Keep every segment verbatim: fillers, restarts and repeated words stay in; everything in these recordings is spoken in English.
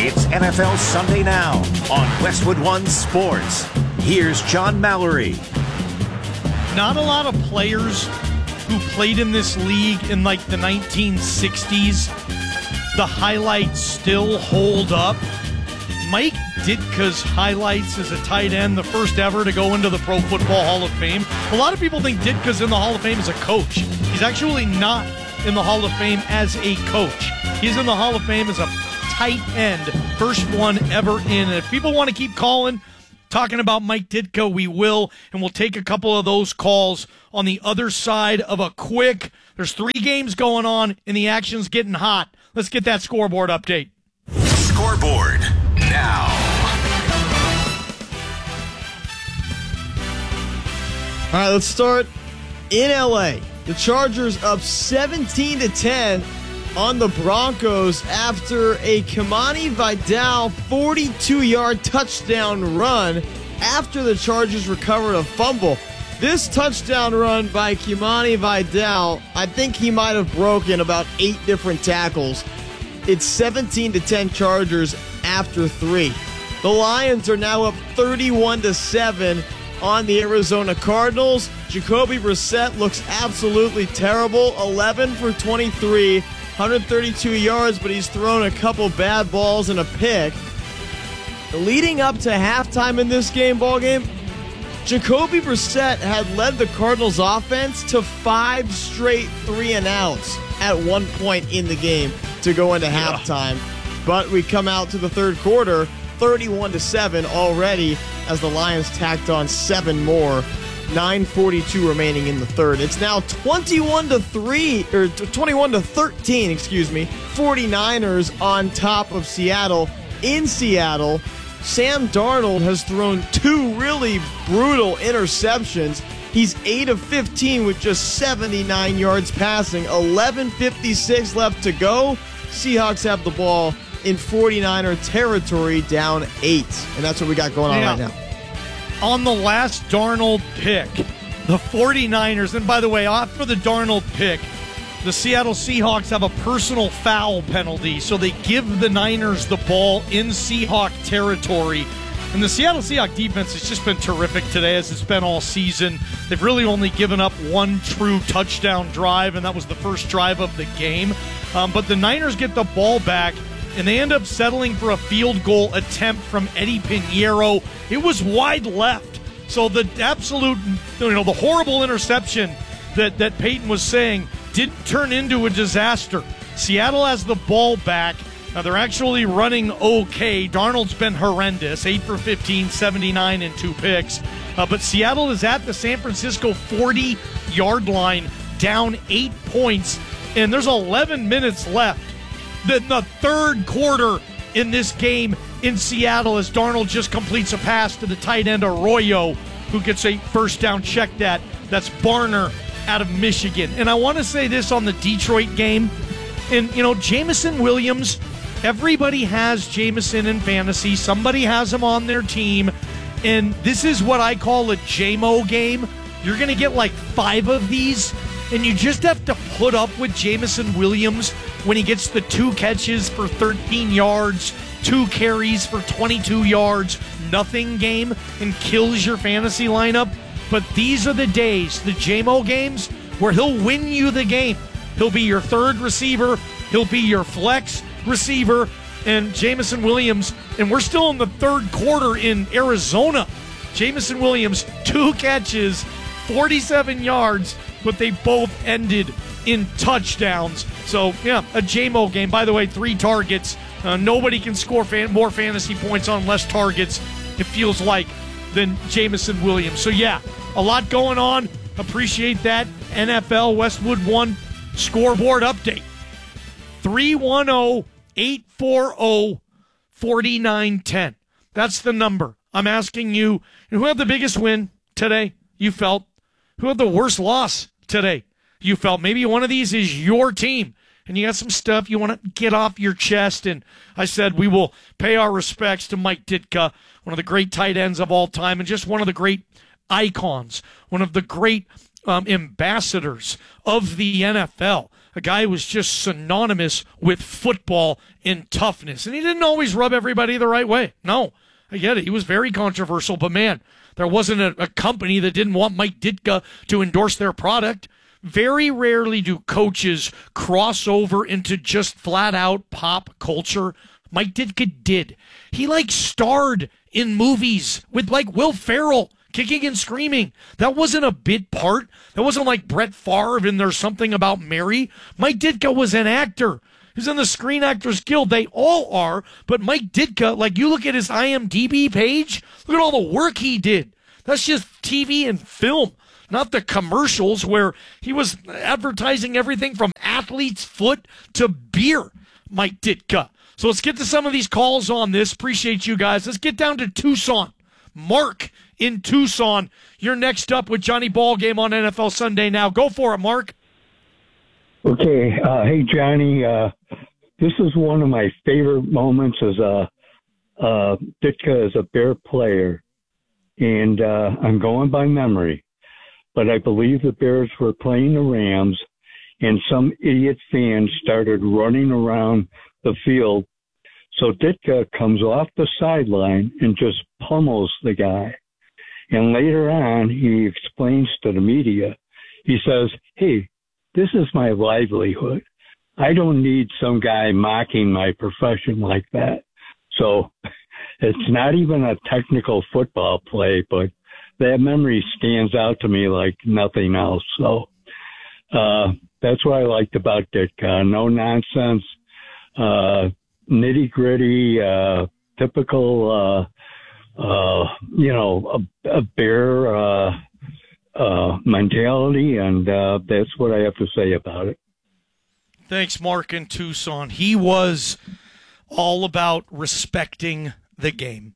It's N F L Sunday Now on Westwood One Sports. Here's John Mallory. Not a lot of players who played in this league in like the nineteen sixties. The highlights still hold up. Mike Ditka's highlights as a tight end, the first ever to go into the Pro Football Hall of Fame. A lot of people think Ditka's in the Hall of Fame as a coach. He's actually not in the Hall of Fame as a coach. He's in the Hall of Fame as a tight end, first one ever in. And if people want to keep calling, talking about Mike Ditka, we will, and we'll take a couple of those calls on the other side of a quick. There's three games going on, and the action's getting hot. Let's get that scoreboard update. Scoreboard now. All right, let's start in L A. The Chargers up seventeen to ten on the Broncos after a Kimani Vidal forty-two-yard touchdown run after the Chargers recovered a fumble. This touchdown run by Kimani Vidal, I think he might have broken about eight different tackles. It's seventeen to ten Chargers after three. The Lions are now up thirty-one to seven on the Arizona Cardinals. Jacoby Brissett looks absolutely terrible. eleven for twenty-three, one hundred thirty-two yards, but he's thrown a couple bad balls and a pick. Leading up to halftime in this game, ball game, Jacoby Brissett had led the Cardinals offense to five straight three and outs at one point in the game to go into yeah. halftime. But we come out to the third quarter, thirty-one to seven already, as the Lions tacked on seven more. nine forty-two remaining in the third. It's now twenty-one to three or twenty-one to thirteen, excuse me. 49ers on top of Seattle. In Seattle, Sam Darnold has thrown two really brutal interceptions. He's eight of fifteen with just seventy-nine yards passing. eleven fifty-six left to go. Seahawks have the ball in 49er territory, down eight. And that's what we got going on yeah. right now. On the last Darnold pick, the 49ers, and by the way, after the Darnold pick, the Seattle Seahawks have a personal foul penalty, so they give the Niners the ball in Seahawk territory. And the Seattle Seahawks defense has just been terrific today, as it's been all season. They've really only given up one true touchdown drive, and that was the first drive of the game. Um, but the Niners get the ball back, and they end up settling for a field goal attempt from Eddie Pinheiro. It was wide left. So the absolute, you know, the horrible interception that, that Peyton was saying didn't turn into a disaster. Seattle has the ball back. Now they're actually running okay. Darnold's been horrendous, eight for fifteen, seventy-nine and two picks. Uh, but Seattle is at the San Francisco forty-yard line, down eight points, and there's eleven minutes left. The, the third quarter in this game in Seattle, as Darnold just completes a pass to the tight end Arroyo, who gets a first down. Check that. That's Barner out of Michigan. And I want to say this on the Detroit game. And, you know, Jameson Williams, everybody has Jameson in fantasy. Somebody has him on their team. And this is what I call a J M O game. You're going to get like five of these, and you just have to put up with Jameson Williams when he gets the two catches for thirteen yards, two carries for twenty-two yards, nothing game, and kills your fantasy lineup. But these are the days, the J M O games, where he'll win you the game. He'll be your third receiver. He'll be your flex receiver. And Jameson Williams, and we're still in the third quarter in Arizona. Jameson Williams, two catches, forty-seven yards, but they both ended in touchdowns. So, yeah, a J M O game. By the way, three targets. Uh, nobody can score fan- more fantasy points on less targets, it feels like, than Jameson Williams. So, yeah, a lot going on. Appreciate that. N F L Westwood One scoreboard update. three one zero, eight four zero, four nine one zero. That's the number. I'm asking you, who had the biggest win today? You felt. Who had the worst loss today? You felt. Maybe one of these is your team, and you got some stuff you want to get off your chest. And I said we will pay our respects to Mike Ditka, one of the great tight ends of all time, and just one of the great icons, one of the great um, ambassadors of the N F L. a guy who was just synonymous with football and toughness. And he didn't always rub everybody the right way. No, I get it. He was very controversial, but man, there wasn't a, a company that didn't want Mike Ditka to endorse their product. Very rarely do coaches cross over into just flat out pop culture. Mike Ditka did. He like starred in movies with like Will Ferrell kicking and screaming. That wasn't a bit part. That wasn't like Brett Favre and There's Something About Mary. Mike Ditka was an actor. He's in the Screen Actors Guild. They all are. But Mike Ditka, like you look at his I M D B page, look at all the work he did. That's just T V and film, not the commercials where he was advertising everything from athlete's foot to beer. Mike Ditka. So let's get to some of these calls on this. Appreciate you guys. Let's get down to Tucson. Mark in Tucson. You're next up with Johnny Ballgame on N F L Sunday Now. Go for it, Mark. Okay. Uh, hey, Johnny. Uh, this is one of my favorite moments as a uh, Ditka as a Bear player. And uh, I'm going by memory. But I believe the Bears were playing the Rams, and some idiot fans started running around the field. So Ditka comes off the sideline and just pummels the guy. And later on, he explains to the media, he says, hey, this is my livelihood. I don't need some guy mocking my profession like that. So it's not even a technical football play, but that memory stands out to me like nothing else. So uh, that's what I liked about Ditka. No nonsense. Uh, nitty gritty, uh, typical, uh, uh, you know, a, a bear, uh, uh, mentality. And, uh, that's what I have to say about it. Thanks, Mark in Tucson. He was all about respecting the game.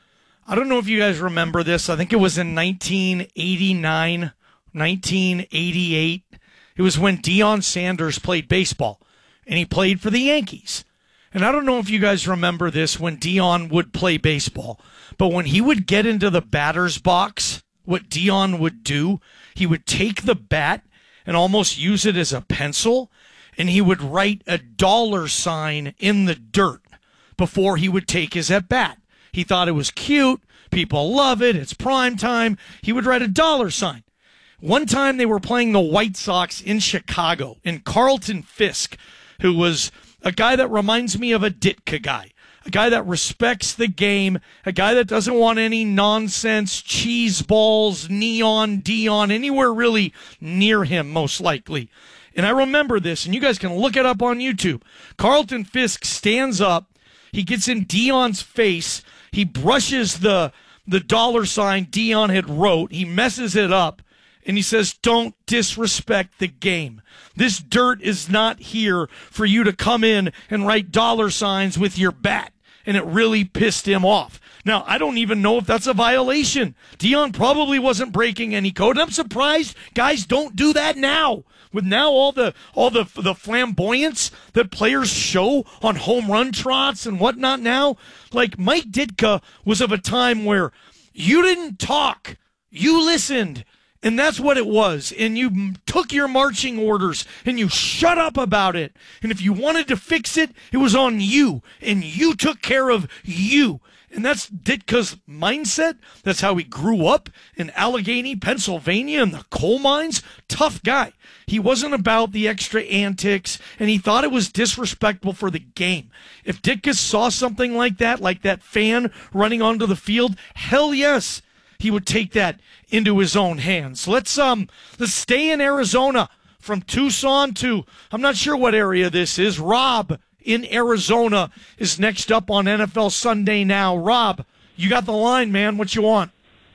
I don't know if you guys remember this. I think it was in nineteen eighty-nine, nineteen eighty-eight. It was when Deion Sanders played baseball. And he played for the Yankees. And I don't know if you guys remember this when Deion would play baseball, but when he would get into the batter's box, what Deion would do, he would take the bat and almost use it as a pencil, and he would write a dollar sign in the dirt before he would take his at-bat. He thought it was cute. People love it. It's prime time. He would write a dollar sign. One time they were playing the White Sox in Chicago, and Carlton Fisk, who was a guy that reminds me of a Ditka guy, a guy that respects the game, a guy that doesn't want any nonsense, cheese balls, neon, Deion, anywhere really near him, most likely. And I remember this, and you guys can look it up on YouTube. Carlton Fisk stands up. He gets in Deion's face. He brushes the, the dollar sign Deion had wrote. He messes it up. And he says, don't disrespect the game. This dirt is not here for you to come in and write dollar signs with your bat. And it really pissed him off. Now, I don't even know if that's a violation. Deion probably wasn't breaking any code. I'm surprised guys don't do that now. With now all the all the the flamboyance that players show on home run trots and whatnot now. Like Mike Ditka was of a time where you didn't talk. You listened. And that's what it was. And you took your marching orders and you shut up about it. And if you wanted to fix it, it was on you. And you took care of you. And that's Ditka's mindset. That's how he grew up in Allegheny, Pennsylvania, in the coal mines. Tough guy. He wasn't about the extra antics, and he thought it was disrespectful for the game. If Ditka saw something like that, like that fan running onto the field, hell yes, he would take that into his own hands. Let's um let's stay in Arizona from Tucson to, I'm not sure what area this is. Rob in Arizona is next up on N F L Sunday Now. Rob, you got the line, man. What you want?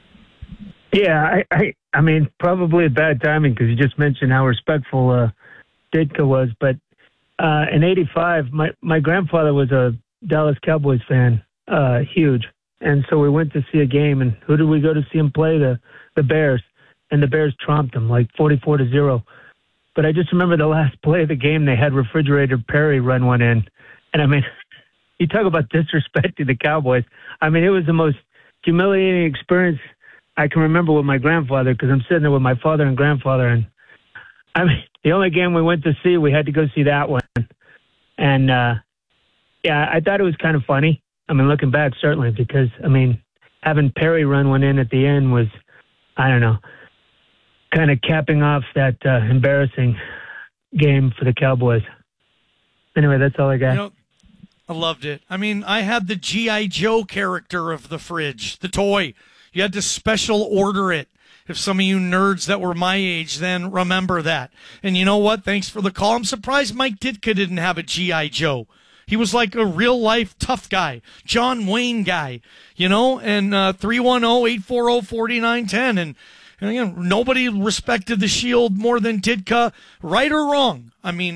Yeah, I I, I mean, probably bad timing because you just mentioned how respectful uh, Ditka was. But uh, in eighty-five, my, my grandfather was a Dallas Cowboys fan, uh, huge. And so we went to see a game, and who did we go to see him play? The the Bears. And the Bears tromped them like forty-four to zero. But I just remember the last play of the game, they had Refrigerator Perry run one in. And, I mean, you talk about disrespecting the Cowboys. I mean, it was the most humiliating experience I can remember with my grandfather because I'm sitting there with my father and grandfather. And, I mean, the only game we went to see, we had to go see that one. And, uh, yeah, I thought it was kind of funny. I mean, looking back, certainly, because, I mean, having Perry run one in at the end was, I don't know, kind of capping off that uh, embarrassing game for the Cowboys. Anyway, that's all I got. You know, I loved it. I mean, I had the G I. Joe character of the fridge, the toy. You had to special order it. If some of you nerds that were my age then remember that. And you know what? Thanks for the call. I'm surprised Mike Ditka didn't have a G I. Joe. He was like a real-life tough guy, John Wayne guy, you know, and uh, three one zero, eight four zero, four nine one zero. And, and again, nobody respected the Shield more than Ditka, right or wrong. I mean,